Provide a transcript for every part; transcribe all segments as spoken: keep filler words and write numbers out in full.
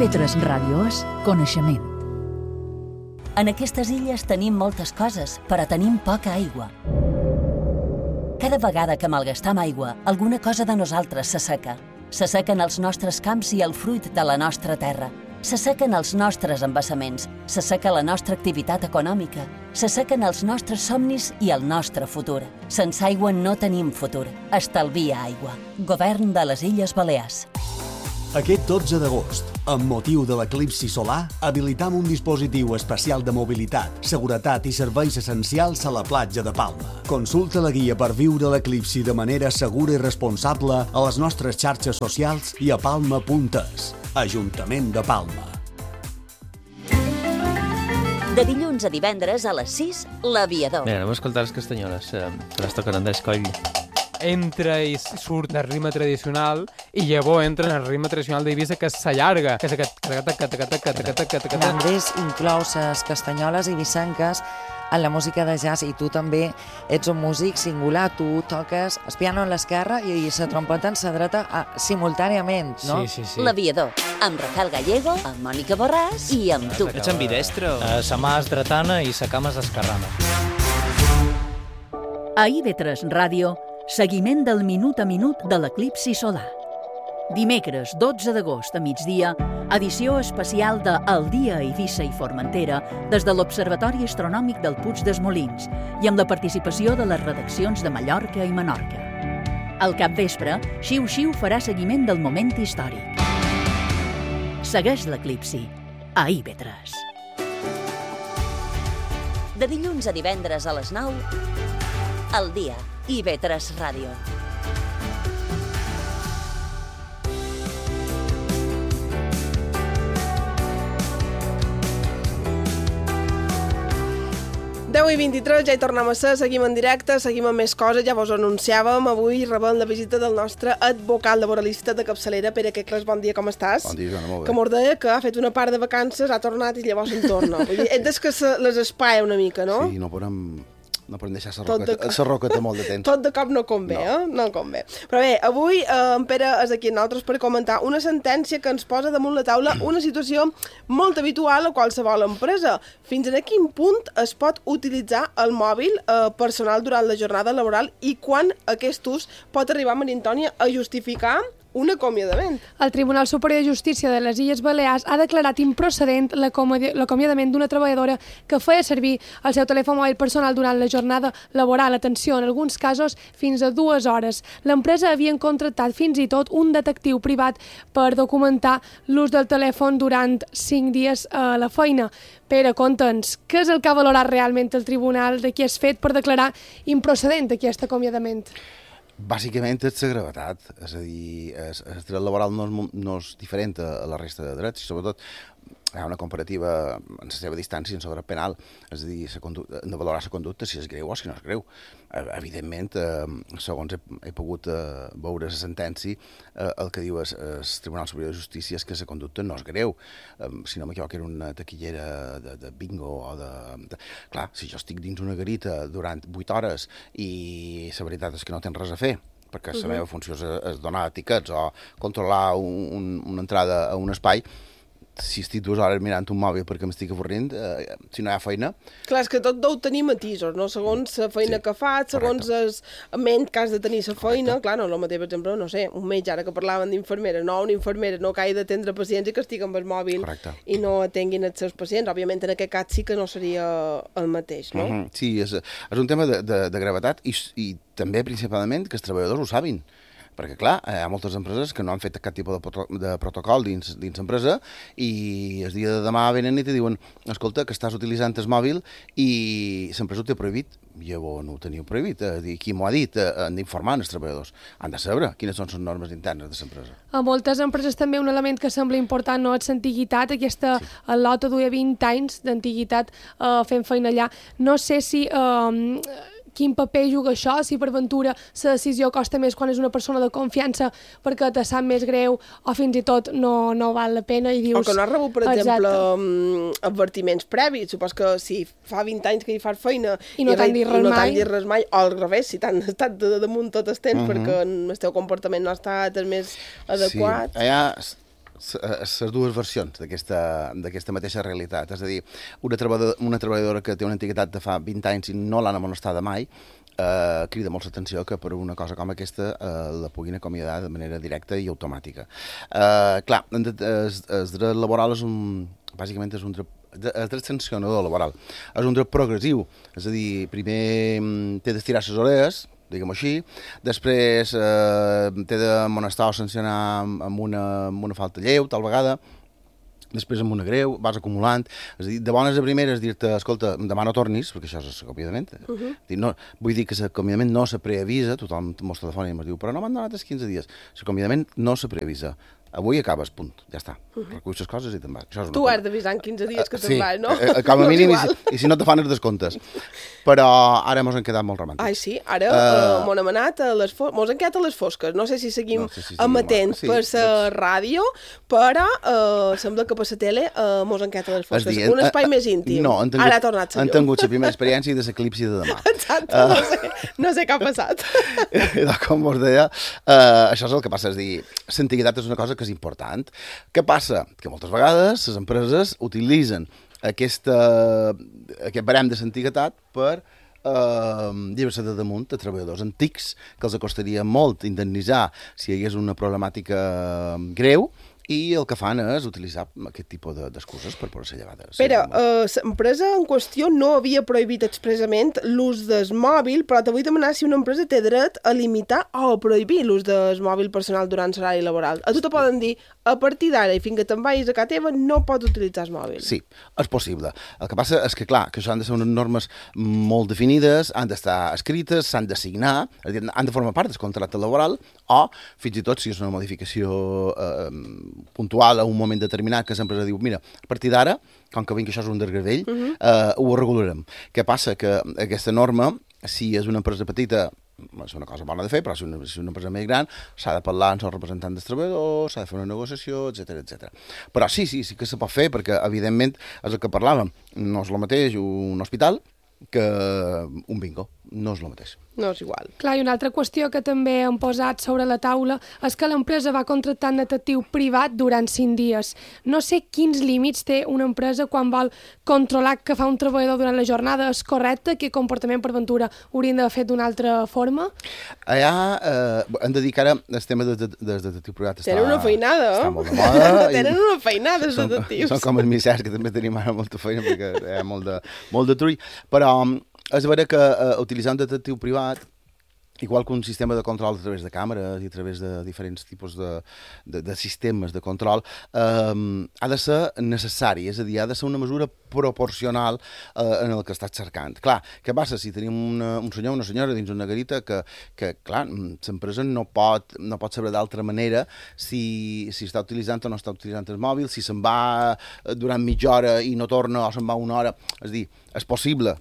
I V tres Ràdio és coneixement. En aquestes illes tenim moltes coses, però tenim poca aigua. Cada vegada que malgastam aigua, alguna cosa de nosaltres s'asseca. S'assequen els nostres camps i el fruit de la nostra terra. S'assequen els nostres embassaments, s'asseca la nostra activitat econòmica, s'assequen els nostres somnis i el nostre futur. Sense aigua no tenim futur. Estalvia aigua. Govern de les Illes Balears. Aquest dotze d'agost, amb motiu de l'eclipsi solar, habilitam un dispositiu especial de mobilitat, seguretat i serveis essencials a la platja de Palma. Consulta la guia per viure l'eclipsi de manera segura i responsable a les nostres xarxes socials i a palma punt es. Ajuntament de Palma. De dilluns a divendres a les sis, l'Aviador. Bé, anem a escoltar les castanyoles, eh, que les toquen Andrés Coll. Entra i surt del ritme tradicional i llavors entra en el ritme tradicional d'Eivissa, que s'allarga, que és aquest... Andrés inclou les castanyoles eivissenques en la música de jazz, i tu també ets un músic singular, tu toques el piano en l'esquerra i la trompeta en la dreta simultàniament, no? Sí, sí, sí. L'Aviador, amb Rafael Gallego, amb Mònica Borràs i amb tu. Ets ambidestro? Uh, sa mà és dretana i sa cama és esquerrana. A I V tres Ràdio, seguiment del minut a minut de l'eclipsi solar. Dimecres dotze d'agost a migdia, edició especial de El dia a Eivissa i Formentera des de l'Observatori Astronòmic del Puig dels Molins i amb la participació de les redaccions de Mallorca i Menorca. Al capvespre, Xiu Xiu farà seguiment del moment històric. Segueix l'eclipsi a I V tres. De dilluns a divendres a les nou, El dia, I V tres Ràdio. deu i vint-i-tres, ja hi tornem a ser, seguim en directe, seguim amb més coses, ja vos ho anunciàvem. Avui rebem la visita del nostre advocat laboralista de capçalera, Pere Quecles. Bon dia, com estàs? Bon dia, Joana, molt bé. Que mos deia que ha fet una part de vacances, ha tornat i llavors en torna. Vull dir, és des que se les espaya una mica, no? Sí, no podem... No podem deixar la roqueta, de... roqueta molt de temps. Tot de cop no convé, no. eh? No convé. Però bé, avui eh, en Pere és aquí amb nosaltres per comentar una sentència que ens posa damunt la taula una situació molt habitual a qualsevol empresa. Fins a quin punt es pot utilitzar el mòbil eh, personal durant la jornada laboral i quan aquest ús pot arribar, Maria Antònia, a justificar un acomiadament. El Tribunal Superior de Justícia de les Illes Balears ha declarat improcedent l'acomiadament d'una treballadora que feia servir el seu telèfon mòbil personal durant la jornada laboral. Atenció, en alguns casos fins a dues hores. L'empresa havia contractat fins i tot un detectiu privat per documentar l'ús del telèfon durant cinc dies a la feina. Pere, conta'ns, què és el que ha valorat realment el tribunal de què és fet per declarar improcedent aquest acomiadament? Bàsicament és la gravetat, és a dir, el dret laboral no és, no és diferent a la resta de drets, i sobretot hi ha una comparativa en la seva distància en el dret penal, és a dir, de valorar la conducta si és greu o si no és greu. Evidentment, segons he, he pogut veure la sentència, el que diu el Tribunal Superior de Justícia és que la conducta no és greu. Si no m'equivoco, era una taquillera de, de bingo o de, de... Clar, si jo estic dins una garita durant vuit hores i la veritat és que no tens res a fer, perquè la meva funció és, és donar tiquets o controlar un, un, una entrada a un espai, si estic dues hores mirant un mòbil perquè m'estic avorrint, eh, si no hi ha feina... Clar, és que tot deu tenir matisos, no? Segons la feina sí, que fas, segons el ment que has de tenir la feina, clar, no, el mateix, per exemple, no sé, un metge, ara que parlaven d'infermera, no, una infermera no que hagi d'atendre pacients i que estigui amb el mòbil correcte. I no atenguin els seus pacients. Òbviament, en aquest cas sí que no seria el mateix, no? Mm-hmm. Sí, és, és un tema de, de, de gravetat i, i també, principalment, que els treballadors ho sabin. Perquè, clar, hi ha moltes empreses que no han fet cap tipus de, de protocol dins, dins l'empresa i el dia de demà venen i te diuen escolta, que estàs utilitzant el mòbil i l'empresa ho té prohibit. Llavors no ho teniu prohibit. Eh, qui m'ho ha dit? Eh, han d'informar els treballadors. Han de saber quines són les normes internes de l'empresa. A moltes empreses també un element que sembla important no és l'antiguitat. Aquesta sí. Lota duia vint anys d'antiguitat eh, fent feina allà. No sé si... Eh, quin paper juga això, si per ventura la decisió costa més quan és una persona de confiança perquè te sap més greu o fins i tot no, no val la pena i dius... O que no has rebut, per exemple, um, advertiments previs. Supos que si fa vint anys que hi fas feina i no t'han dit res, no dit res mai, o al revés, si t'han estat de, de damunt tot el temps uh -huh. perquè el teu comportament no ha estat el més adequat. Sí, allà les dues versions d'aquesta mateixa realitat. És a dir, una treballadora, una treballadora que té una antiguitat de fa vint anys i no l'han amonestada mai, eh, crida molt l'atenció que per una cosa com aquesta eh, la puguin acomiadar de manera directa i automàtica. Eh, clar, el dret laboral és un... bàsicament és un dret el dret sancionador laboral. És un dret progressiu, és a dir, primer té d'estirar les orelles, diguem-ho així, després eh, té d'amonestar o sancionar amb una, amb una falta lleu, tal vegada, després amb una greu, vas acumulant, és a dir, de bones a primeres dir-te, escolta, demà no tornis, perquè això és l'acomiadament. Uh -huh. no, vull dir que l'acomiadament no se preavisa, tothom mos telefona i ens diu, però no m'han donat els quinze dies. L'acomiadament no se preavisa. Avui acabes, punt, ja està. Uh -huh. Reculls les coses i te'n vas. Això és tu has d'avisar en quinze dies que uh, te'n sí, vas, no? Uh, com a mínim, no i, si, i si no te fan els descomptes. Però ara mos han quedat molt romàntics. Ai, sí, ara uh, uh, mos hem anat a les fosques, mos han quedat a les fosques. No sé si seguim no sé si emetent sí, per la doncs... ràdio, però uh, sembla que per la tele uh, mos han quedat a les fosques. Dir, un espai uh, més íntim. No, han tingut, ara ha tornat la llum. Han tingut la primera experiència de l'eclipsi de demà. Exacte, uh, no, sé, no sé què ha passat. Com vos deia, uh, això és el que passa, és dir, l'antiguitat és una cosa que és important. Què passa? Que moltes vegades les empreses utilitzen aquesta, aquest barem de l'antiguitat per eh, lliure-se de damunt a treballadors antics, que els costaria molt indemnitzar si hi hagués una problemàtica greu, i el que fan és utilitzar aquest tipus d'excuses per poder ser llevades. Però eh, l'empresa en qüestió no havia prohibit expressament l'ús del mòbil, però te vull demanar si una empresa té dret a limitar o a prohibir l'ús del mòbil personal durant l'horari laboral. A tu te poden dir, a partir d'ara i fins que te'n vagis a casa teva no pots utilitzar el mòbil. Sí, és possible. El que passa és que, clar, que això han de ser unes normes molt definides, han d'estar escrites, s'han de signar, han de formar part del contracte laboral, o, fins i tot, si és una modificació eh, puntual a un moment determinat, que l'empresa diu, mira, a partir d'ara, com que veiem que això és un desgravell, uh -huh. eh, ho regularem. Què passa? Que aquesta norma, si és una empresa petita, és una cosa bona de fer, però si una, si una empresa més gran, s'ha de parlar amb els representants dels treballadors, s'ha de fer una negociació, etcètera, etcètera. Però sí, sí, sí que se pot fer, perquè, evidentment, és el que parlàvem, no és el mateix un hospital que un bingo, no és el mateix. No és igual. Clar, i una altra qüestió que també han posat sobre la taula és que l'empresa va contractar un detectiu privat durant cinc dies. No sé quins límits té una empresa quan vol controlar què fa un treballador durant la jornada. És correcte? Quin comportament per ventura haurien d'haver fet d'una altra forma? Allà eh, hem de dir que ara el tema del de, de, de detectiu privat està... Tenen una feinada, està molt de moda. Tenen una feinada, els detectius. Són com els misers, que també tenim ara molta feina, perquè hi ha molt de, molt de trull. Però és vera que uh, utilitzar un detectiu privat, igual que un sistema de control a través de càmeres i a través de diferents tipus de, de, de sistemes de control, eh, ha de ser necessari, és a dir, ha de ser una mesura proporcional eh, en el que estàs cercant. Clar, què passa si tenim una, un senyor o una senyora dins una garita que, que clar, l'empresa no pot, no pot saber d'altra manera si, si està utilitzant o no està utilitzant el mòbil, si se'n va durant mitja hora i no torna o se'n va una hora. És a dir, és possible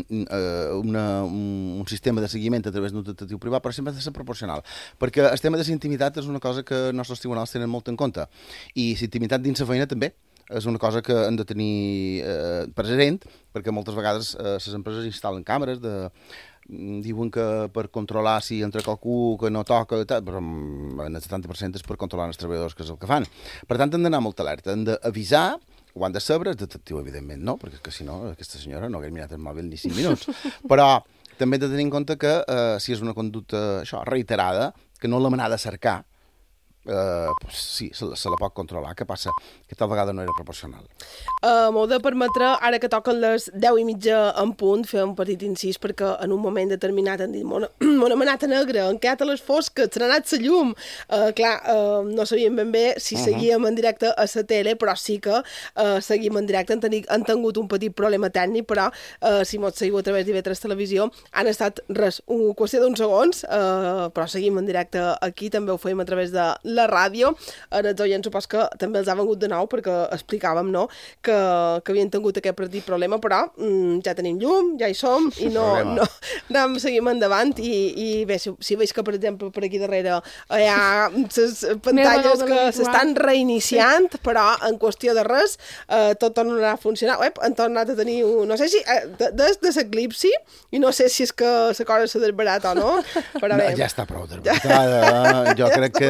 Una, un, un sistema de seguiment a través d'un detectiu privat, però sempre ha de ser proporcional, perquè el tema de la intimitat és una cosa que els nostres tribunals tenen molt en compte, i la intimitat dins la feina també és una cosa que hem de tenir eh, present, perquè moltes vegades eh, les empreses instal·len càmeres de diuen que per controlar si entra qualcú que no toca, però en el setanta per cent és per controlar els treballadors, que és el que fan. Per tant, hem d'anar molt alerta, hem d'avisar, ho han de saber, el detectiu, evidentment, no? Perquè que, si no, aquesta senyora no hagués mirat el mòbil ni cinc minuts. Però també hem de tenir en compte que eh, si és una conducta això, reiterada, que no l'hem anat a cercar, eh, pues, sí, se la, se la pot controlar. Què passa? Que tal vegada no era proporcional. Uh, M'ho de permetre, ara que toquen les deu i mitja en punt, fer un petit incís, perquè en un moment determinat han dit m'ho hem anat a negre, han quedat a les fosques, se n'ha anat la llum. Uh, clar, uh, no sabíem ben bé si uh -huh. seguíem en directe a la tele, però sí que uh, seguim en directe. Han, tenit, han tingut un petit problema tècnic, però uh, si mos seguiu a través d'I V tres Televisió, han estat res, una qüestió d'uns segons, uh, però seguim en directe aquí, també ho fèiem a través de la ràdio. Ara els oients supos que també els ha vengut de nou, perquè explicàvem, no?, que, que havien tingut aquest petit problema, però mm, ja tenim llum, ja hi som, i no, no, anem, seguim endavant, i, i bé, si, si veig que, per exemple, per aquí darrere hi ha les pantalles que s'estan reiniciant, sí. Però en qüestió de res, eh, tot tornarà a funcionar. Uep, han tornat a tenir un... No sé si... Eh, des de l'eclipsi, i no sé si és que la cosa s'ha desbarat o no, però bé. No, ja està prou desbaratada. Jo crec que ja n'hi ha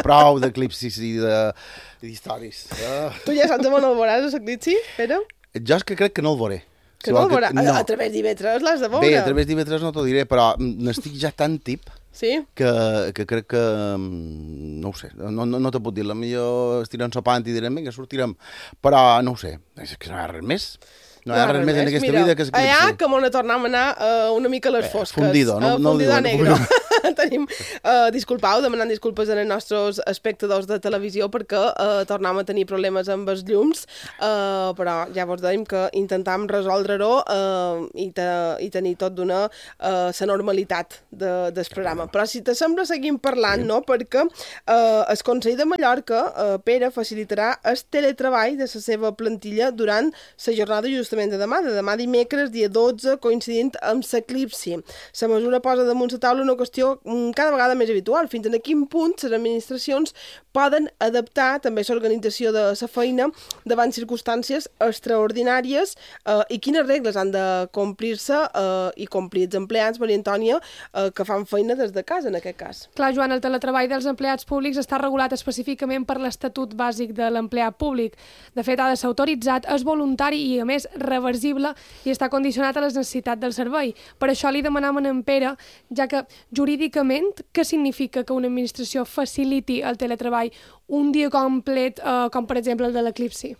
prou d'eclipsis i d'històries. Uh. Tu ja saps on el veuràs, l'eclipsi, Pere? Jo és que crec que no el veuré. Que no el veuràs? No. A, a través d'I V tres l'has de veure. Bé, a través d'I V tres no t'ho diré, però n'estic ja tan tip sí? que, que crec que... No ho sé, no, no, no te puc dir. La millor estirem sopant i direm, vinga, sortirem. Però no ho sé, és que no hi ha res més. No hi ha res més en aquesta vida que s'eclipsi. Allà que m'on tornem a anar uh, una mica a les fosques. Eh, fundido, no, uh, no fundido ho diuen. negro. Tenim, uh, disculpau, demanant disculpes als nostres espectadors de televisió perquè uh, tornem a tenir problemes amb els llums, uh, però ja vos dèiem que intentam resoldre-ho uh, i, te, i tenir tot d'una uh, la normalitat de, del programa. Però si te sembla seguim parlant, sí. no? Perquè uh, el Consell de Mallorca, uh, Pere, facilitarà el teletreball de la seva plantilla durant la jornada justament de demà, de demà dimecres, dia dotze, coincidint amb l'eclipsi. La mesura posa damunt la taula una qüestió cada vegada més habitual. Fins a quin punt les administracions poden adaptar també l'organització de la feina davant circumstàncies extraordinàries eh, i quines regles han de complir-se eh, i complir els empleats, Maria Antònia, eh, que fan feina des de casa, en aquest cas. Clar, Joan, el teletreball dels empleats públics està regulat específicament per l'Estatut Bàsic de l'Empleat Públic. De fet, ha de ser autoritzat, és voluntari i, a més, reversible i està condicionat a les necessitats del servei. Per això li demanam a en Pere, ja que jurídicament, què significa que una administració faciliti el teletreball un dia complet, eh, com per exemple el de l'eclipsi?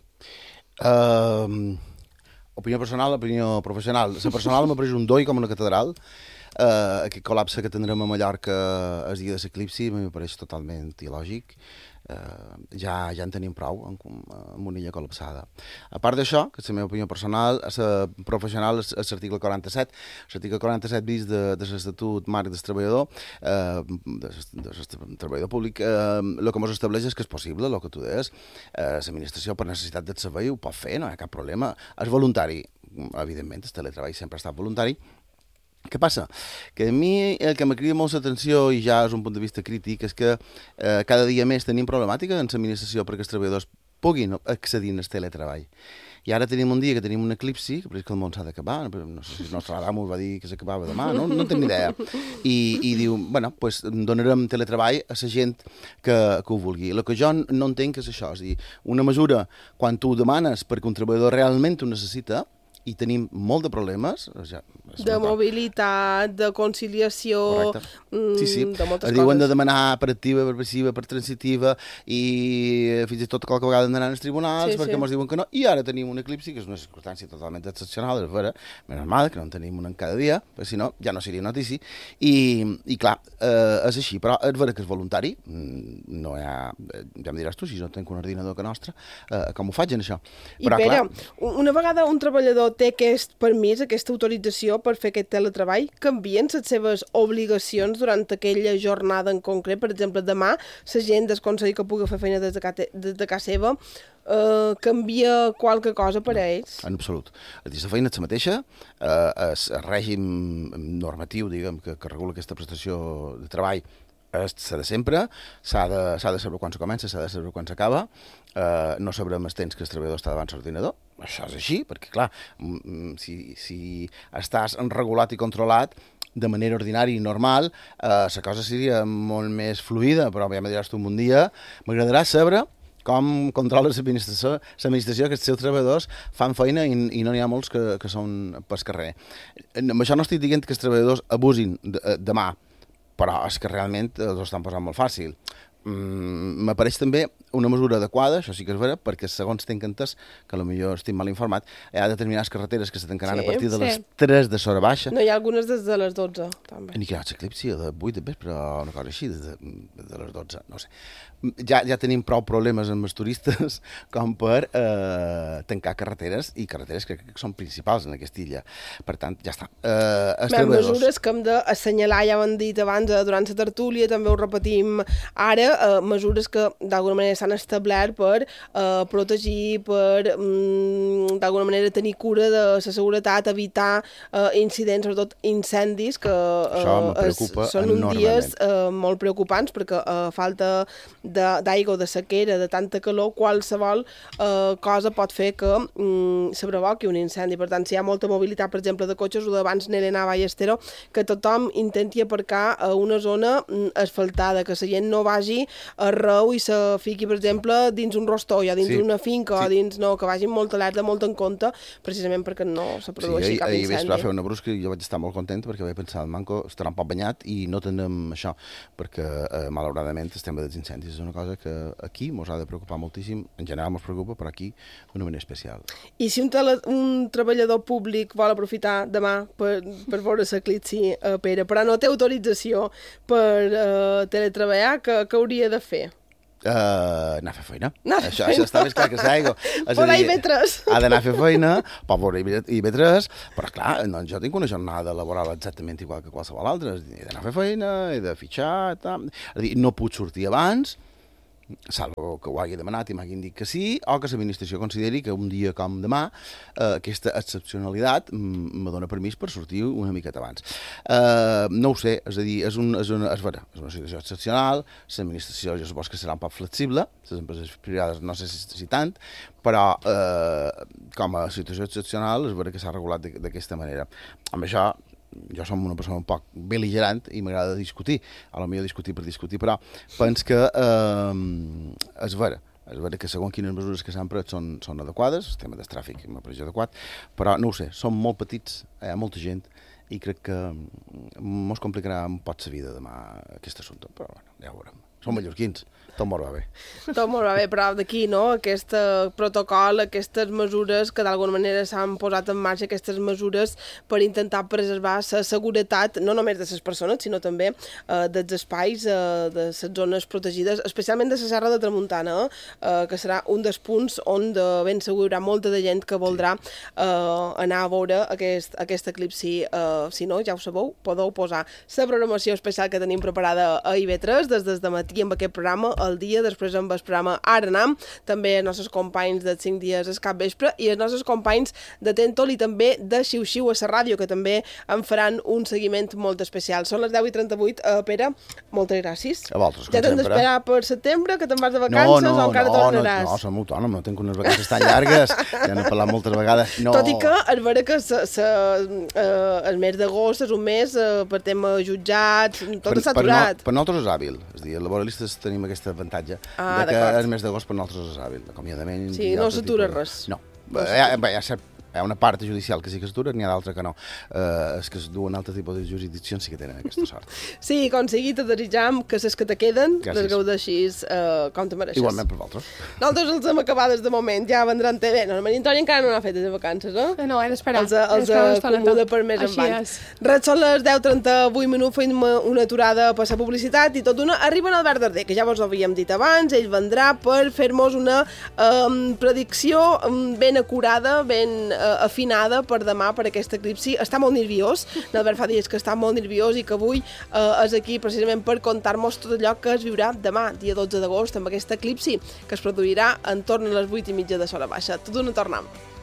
Uh, opinió personal, opinió professional. La personal m'ha pres un doi com una catedral. Uh, aquest col·lapse que tindrem a Mallorca el dia de l'eclipsi m'ho pareix totalment il·lògic. Uh, ja, ja en tenim prou amb, amb una illa col·lapsada. A part d'això, que és la meva opinió personal, la professional és l'article quaranta-set, l'article quaranta-set bis de, de l'Estatut Marc del Treballador, eh, de, de, de treballador públic, eh, el que ens estableix és que és possible, el que tu deies, eh, l'administració per necessitat del servei ho pot fer, no hi ha cap problema. És voluntari, evidentment, el teletreball sempre ha estat voluntari. Què passa? Que a mi el que me crida molt l'atenció, i ja és un punt de vista crític, és que eh, cada dia més tenim problemàtica en l'administració perquè els treballadors puguin accedir al teletreball. I ara tenim un dia que tenim un eclipsi, que pareix que el món s'ha d'acabar, no sé si el nostre Adam us va dir que s'acabava demà, no, no tinc ni idea. I, i diu, bueno, pues donarem teletreball a la gent que, que ho vulgui. El que jo no entenc és això, és a dir, una mesura, quan tu demanes perquè un treballador realment ho necessita, i tenim molt de problemes. Ja, de mobilitat, de conciliació, sí, sí. de moltes es coses. Diuen de demanar per activa, per passiva, per transitiva, i fins i tot qualque vegada han d'anar als tribunals, sí, perquè sí. ens diuen que no, i ara tenim un eclipsi, que és una circumstància totalment excepcional, és vera, menys mal que no en tenim un en cada dia, perquè si no, ja no seria notícia, i, i clar, eh, és així, però és vera que és voluntari, no hi ha, ja em diràs tu, si jo tenc un ordinador que nostre, eh, com ho faig en això? I però, Pere, clar, una vegada un treballador té aquest permís, aquesta autorització per fer aquest teletreball, canvien les seves obligacions durant aquella jornada en concret? Per exemple, demà, la gent del Consell que pugui fer feina des de, des de casa seva, eh, canvia qualque cosa per a ells? En absolut. La feina és la mateixa, eh, el règim normatiu, diguem, que, que regula aquesta prestació de treball s'ha de sempre, s'ha de, de saber quan se comença, s'ha de saber quan s'acaba, eh, no sabrem els temps que el treballador està davant l'ordinador, això és així, perquè clar, si, si estàs regulat i controlat de manera ordinària i normal, eh, la cosa seria molt més fluida, però ja me diràs tu un dia, m'agradarà saber com controla l'administració, l'administració que els seus treballadors fan feina i, i no n'hi ha molts que, que són pel carrer. Amb això no estic dient que els treballadors abusin de, de mà, però és que realment els ho estan posant molt fàcil. Mm, m'apareix també una mesura adequada, això sí que és vera, perquè segons tinc entès, que potser estic mal informat, hi ha determinades carreteres que se tancaran sí, a partir de sí. les tres de l'hora baixa. No, hi ha algunes des de les dotze, també. Ni que hi ha l'eclipsi, de vuit de vespre, però una cosa així, de, de les dotze, no sé. Ja, ja tenim prou problemes amb els turistes com per eh, tancar carreteres, i carreteres que, que són principals en aquesta illa. Per tant, ja està. Eh, Bé, mesures que hem d'assenyalar, ja ho hem dit abans, durant la tertúlia, també ho repetim ara, eh, mesures que d'alguna manera s'han establert per eh, protegir, per mm, d'alguna manera tenir cura de la seguretat, evitar eh, incidents, sobretot incendis, que eh, es, són uns dies eh, molt preocupants, perquè a eh, falta d'aigua, de, de sequera, de tanta calor, qualsevol eh, cosa pot fer que mm, se provoqui un incendi. Per tant, si hi ha molta mobilitat, per exemple, de cotxes, o d'abans Nelena Ballestero, que tothom intenti aparcar a una zona mm, asfaltada, que la gent no vagi vagi arreu i se fiqui, per exemple, dins un rostoll o dins Sí, una finca sí. o dins... No, que vagin molt alerta, molt en compte, precisament perquè no se Sí, produeixi ahir, cap ahir vespre va fer incendi. una brusca i jo vaig estar molt content perquè vaig pensar, el Manco estarà un poc banyat i no tenem això, perquè eh, malauradament estem dels incendis. És una cosa que aquí mos ha de preocupar moltíssim, en general mos preocupa, però aquí d'una manera especial. I si un, tele, un treballador públic vol aprofitar demà per, per veure l'eclipsi, eh, Pere, però no té autorització per eh, teletreballar, què, què hauria de fer? Uh, anar a fer feina. Anar a fer això, feina. això està més clar que s'aigua. Per a I B tres. Ha d'anar a fer feina, pot veure I B tres, però clar, doncs jo tinc una jornada laboral exactament igual que qualsevol altra. He d'anar a fer feina, he de fitxar, tal. És a dir, no puc sortir abans, salvo que ho hagi demanat i m'hagin dit que sí, o que l'administració consideri que un dia com demà eh, aquesta excepcionalitat me dona permís per sortir una miqueta abans. Eh, no ho sé, és a dir, és, un, és, una, és, vera, és una situació excepcional, l'administració jo supos que serà un poc flexible, les empreses privades no sé si, si tant, però eh, com a situació excepcional és vera que s'ha regulat d'aquesta manera. Amb això, jo som una persona un poc bel·ligerant i m'agrada discutir, a lo millor discutir per discutir, però penso que eh, és vera, és vera que segons quines mesures que s'han pres són, són adequades, el tema del tràfic m'ha pareix adequat, però no ho sé, som molt petits, hi ha molta gent, i crec que mos complicarà un pot la vida demà aquest assumpte, però bueno, ja ho veurem. Som mallorquins, tot molt va bé. Tot molt va bé, però d'aquí, no?, aquest protocol, aquestes mesures que d'alguna manera s'han posat en marxa, aquestes mesures per intentar preservar la seguretat, no només de les persones, sinó també eh, dels espais, eh, de les zones protegides, especialment de la Serra de Tramuntana, eh, que serà un dels punts on de ben segur hi haurà molta de gent que voldrà eh, anar a veure aquest, aquest eclipsi. Eh, si no, ja ho sabeu, podeu posar la programació especial que tenim preparada a I B tres des des de matí amb aquest programa al dia, després amb el programa Ara Anam, també els nostres companys de cinc dies al capvespre i els nostres companys de Tentol i també de Xiu Xiu a la ràdio, que també en faran un seguiment molt especial. Són les deu i trenta-vuit, uh, Pere, moltes gràcies. A vosaltres, com ja t'hem sempre. d'esperar per setembre, que te'n vas de vacances no, no, o encara no, tornaràs? No, no, som autònom, no tinc unes vacances tan llargues, ja n'he parlat moltes vegades. No. Tot i que és vera que sa, sa, uh, el mes d'agost és un mes uh, per tema jutjats, tot per, està per, no, aturat. per nosaltres és hàbil, és a dir, els laboralistes tenim aquest avantatge Ah, de que d'acord. el mes d'agost per nosaltres és hàbil, l'acomiadament... Sí, i no altre s'atura tipus de- res. No, hi ha, hi ha, cert, hi ha una part judicial que sí que s'atura, n'hi ha d'altra que no. Eh, és que es duen altre tipus de jurisdiccions sí que tenen aquesta sort. Sí, com sigui, te desitjam que les que te queden Gràcies. les gaudeixis uh, com te mereixes. Igualment per vosaltres. Nosaltres els hem acabades de moment, ja vendran té bé. No, la Maria Antònia encara no n'ha fet de vacances, no? Eh, No, he d'esperar. Els, els acomoda per més Així endavant. és. Res, són les deu i trenta-vuit minuts, fem una aturada per la publicitat i tot d'una arriba en Albert Darder, que ja vos ho havíem dit abans, ell vendrà per fer-nos una um, predicció um, ben acurada, ben uh, afinada per demà, per aquest eclipsi. Està molt nerviós, l'Albert fa dies que està molt nerviós i que avui uh, és aquí precisament per contar-nos tot allò que es viurà demà, dia dotze d'agost, amb aquest eclipsi, que es produirà en torn a les vuit i mitja de l'hora baixa. Tot d'una tornam.